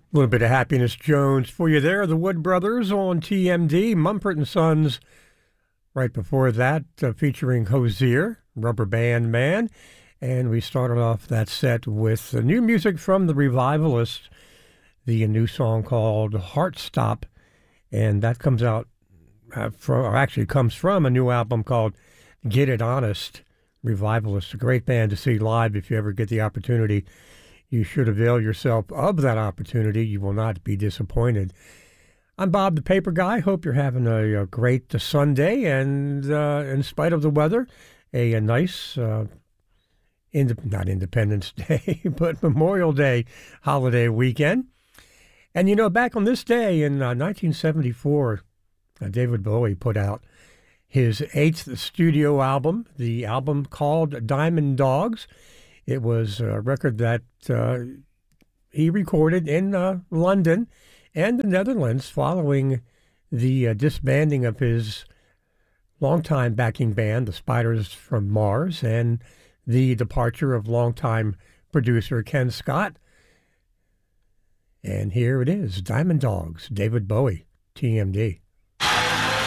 A little bit of Happiness Jones for you there. The Wood Brothers on TMD, Mumford and Sons. Right before that, featuring Hozier, Rubber Band Man. And we started off that set with the new music from the Revivalists, the new song called Heart Stop. And that comes out, comes from a new album called Get It Honest. Revivalists, a great band to see live if you ever get the opportunity. You should avail yourself of that opportunity. You will not be disappointed. I'm Bob the Paper Guy. Hope you're having a great Sunday, and in spite of the weather, a nice, not Independence Day, but Memorial Day holiday weekend. And, you know, back on this day in 1974, David Bowie put out his 8th studio album, the album called Diamond Dogs. It was a record that he recorded in London and the Netherlands following the disbanding of his longtime backing band, the Spiders from Mars, and the departure of longtime producer Ken Scott. And here it is, Diamond Dogs, David Bowie, TMD.